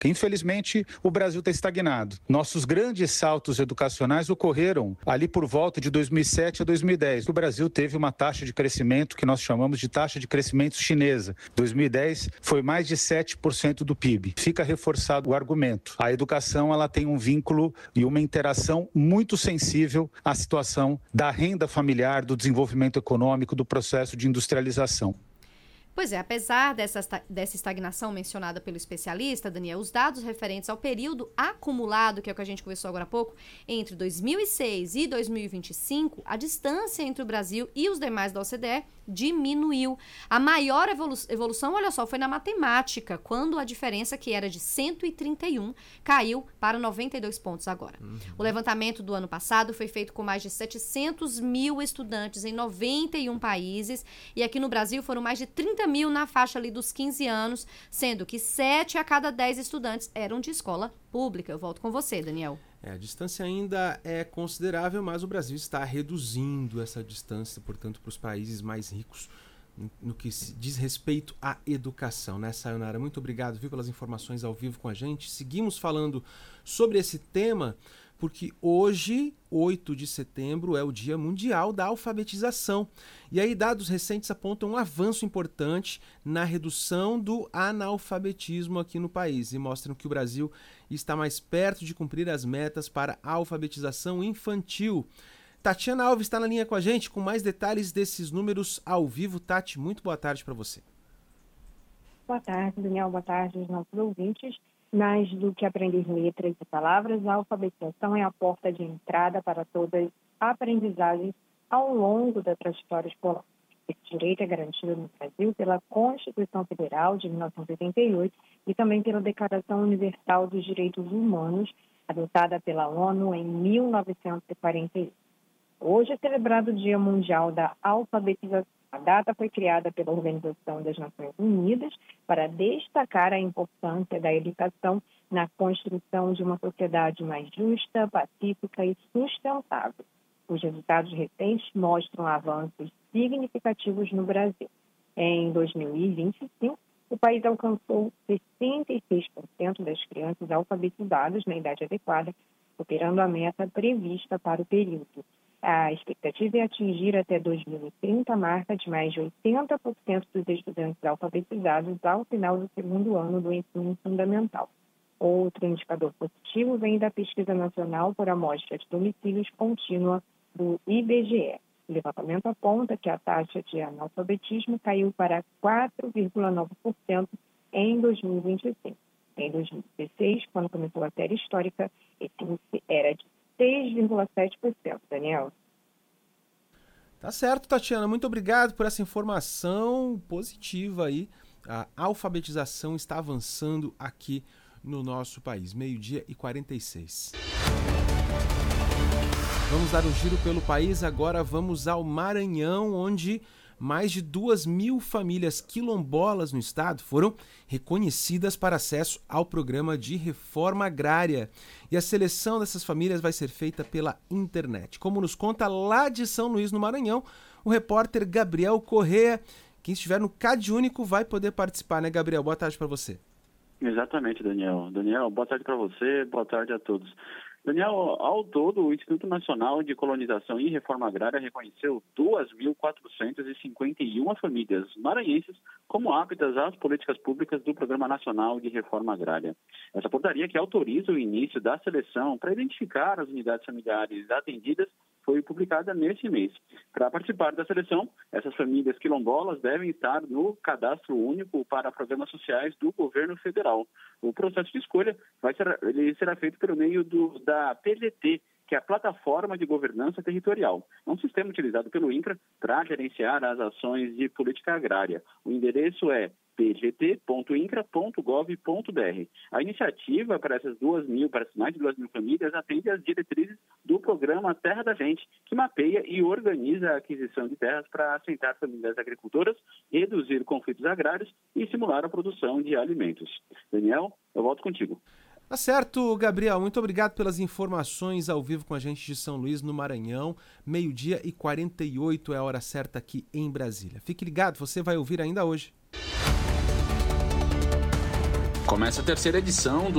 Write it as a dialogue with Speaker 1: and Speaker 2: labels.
Speaker 1: Infelizmente, o Brasil está estagnado. Nossos grandes saltos educacionais ocorreram ali por volta de 2007 a 2010. O Brasil teve uma taxa de crescimento que nós chamamos de taxa de crescimento chinesa. 2010 foi mais de 7% do PIB. Fica reforçado o argumento. A educação ela tem um vínculo e uma interação muito sensível à situação da renda familiar, do desenvolvimento econômico, do processo de industrialização.
Speaker 2: Pois é, apesar dessa estagnação mencionada pelo especialista, Daniel, os dados referentes ao período acumulado, que é o que a gente conversou agora há pouco, entre 2006 e 2025, a distância entre o Brasil e os demais da OCDE diminuiu. A maior evolução, olha só, foi na matemática, quando a diferença, que era de 131, caiu para 92 pontos agora. O levantamento do ano passado foi feito com mais de 700 mil estudantes em 91 países, e aqui no Brasil foram mais de 30 mil na faixa ali dos 15 anos, sendo que 7 a cada 10 estudantes eram de escola pública. Eu volto com você, Daniel.
Speaker 3: A distância ainda é considerável, mas o Brasil está reduzindo essa distância, portanto, para os países mais ricos no que diz respeito à educação, né, Sayonara? Muito obrigado, viu, pelas informações ao vivo com a gente. Seguimos falando sobre esse tema, porque hoje, 8 de setembro, é o Dia Mundial da Alfabetização. E aí dados recentes apontam um avanço importante na redução do analfabetismo aqui no país e mostram que o Brasil está mais perto de cumprir as metas para a alfabetização infantil. Tatiana Alves está na linha com a gente com mais detalhes desses números ao vivo. Tati, muito boa tarde para você.
Speaker 4: Boa tarde, Daniel. Boa tarde aos nossos ouvintes. Mais do que aprender letras e palavras, a alfabetização é a porta de entrada para todas as aprendizagens ao longo da trajetória escolar. Esse direito é garantido no Brasil pela Constituição Federal de 1988 e também pela Declaração Universal dos Direitos Humanos, adotada pela ONU em 1948. Hoje é celebrado o Dia Mundial da Alfabetização. A data foi criada pela Organização das Nações Unidas para destacar a importância da educação na construção de uma sociedade mais justa, pacífica e sustentável. Os resultados recentes mostram avanços significativos no Brasil. Em 2025, o país alcançou 66% das crianças alfabetizadas na idade adequada, superando a meta prevista para o período. A expectativa é atingir até 2030 a marca de mais de 80% dos estudantes alfabetizados ao final do segundo ano do ensino fundamental. Outro indicador positivo vem da Pesquisa Nacional por Amostra de Domicílios Contínua do IBGE. O levantamento aponta que a taxa de analfabetismo caiu para 4,9% em 2025. Em 2016, quando começou a série histórica, esse índice era de 6,7%, Daniel.
Speaker 3: Tá certo, Tatiana. Muito obrigado por essa informação positiva aí. A alfabetização está avançando aqui no nosso país. 12h46. Vamos dar um giro pelo país. Agora vamos ao Maranhão, onde mais de 2.000 famílias quilombolas no estado foram reconhecidas para acesso ao programa de reforma agrária. E a seleção dessas famílias vai ser feita pela internet. Como nos conta lá de São Luís, no Maranhão, o repórter Gabriel Correa. Quem estiver no CadÚnico vai poder participar, né, Gabriel? Boa tarde para você.
Speaker 5: Exatamente, Daniel. Daniel, boa tarde para você, boa tarde a todos. Daniel, ao todo, o Instituto Nacional de Colonização e Reforma Agrária reconheceu 2.451 famílias maranhenses como aptas às políticas públicas do Programa Nacional de Reforma Agrária. Essa portaria, que autoriza o início da seleção para identificar as unidades familiares atendidas, foi publicada neste mês. Para participar da seleção, essas famílias quilombolas devem estar no Cadastro Único para Programas Sociais do Governo Federal. O processo de escolha será feito pelo meio da PGT, que é a Plataforma de Governança Territorial. É um sistema utilizado pelo INCRA para gerenciar as ações de política agrária. O endereço é pgt.incra.gov.br. A iniciativa para essas mais de 2.000 famílias atende às diretrizes do programa Terra da Gente, que mapeia e organiza a aquisição de terras para assentar famílias agricultoras, reduzir conflitos agrários e estimular a produção de alimentos. Daniel, eu volto contigo.
Speaker 3: Tá certo, Gabriel. Muito obrigado pelas informações ao vivo com a gente de São Luís, no Maranhão. 12h48 é a hora certa aqui em Brasília. Fique ligado, você vai ouvir ainda hoje.
Speaker 6: Começa a terceira edição do